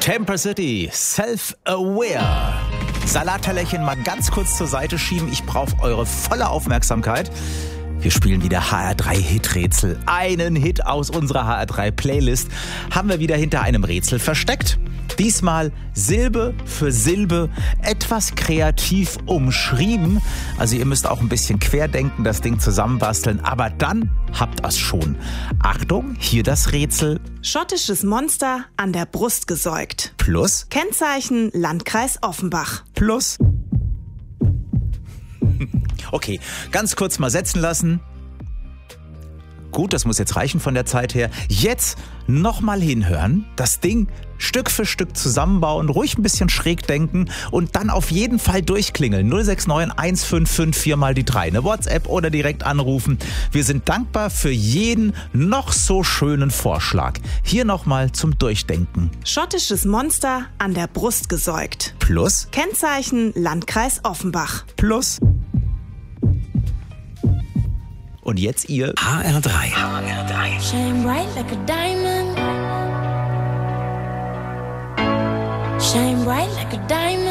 Temper City, Self-Aware. Salattellerchen mal ganz kurz zur Seite schieben. Ich brauche eure volle Aufmerksamkeit. Wir spielen wieder HR3-Hit-Rätsel. Einen Hit aus unserer HR3-Playlist haben wir wieder hinter einem Rätsel versteckt. Diesmal Silbe für Silbe, etwas kreativ umschrieben. Also ihr müsst auch ein bisschen querdenken, das Ding zusammenbasteln, aber dann habt ihr's schon. Achtung, hier das Rätsel. Schottisches Monster an der Brust gesäugt. Plus. Kennzeichen Landkreis Offenbach. Plus. Okay, ganz kurz mal setzen lassen. Gut, das muss jetzt reichen von der Zeit her. Jetzt nochmal hinhören, das Ding Stück für Stück zusammenbauen, ruhig ein bisschen schräg denken und dann auf jeden Fall durchklingeln. 069 155 4 mal die 3. Eine WhatsApp oder direkt anrufen. Wir sind dankbar für jeden noch so schönen Vorschlag. Hier nochmal zum Durchdenken. Schottisches Monster an der Brust gesäugt. Plus. Kennzeichen Landkreis Offenbach. Plus. Und jetzt ihr HR3. Shine bright like a diamond. Shine bright like a diamond.